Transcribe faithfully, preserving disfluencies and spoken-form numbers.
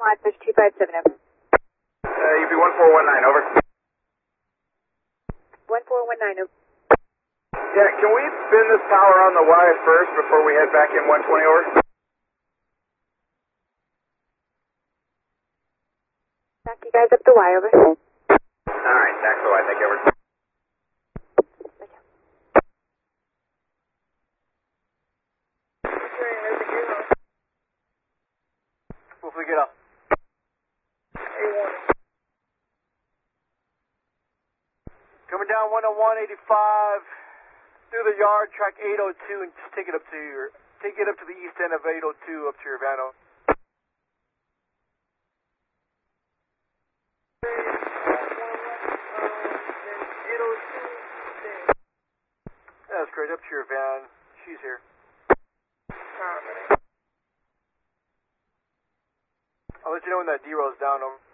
Whitefish two five seven, over. Uh, U P one four one nine, over. one four one nine, over. Yeah, can we spin this power on the Y first before we head back in one twenty, over? Back you guys up the Y, over. Alright, back the Y, thank you, over. Hopefully get up. Coming down one oh one eighty-five through the yard, track eight oh two, and just take it up to your, take it up to the east end of eight oh two up to your Vano. That's great, up to your van. She's here. I'll let you know when that D-roll's down, over.